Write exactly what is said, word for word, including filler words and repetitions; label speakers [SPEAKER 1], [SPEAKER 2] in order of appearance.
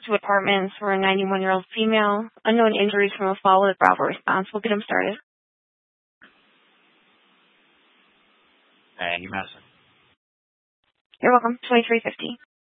[SPEAKER 1] two apartments for a ninety-one-year-old female. Unknown injuries from a fall with Bravo response. We'll get them started.
[SPEAKER 2] Hey, you messing.
[SPEAKER 1] You're welcome. twenty-three fifty.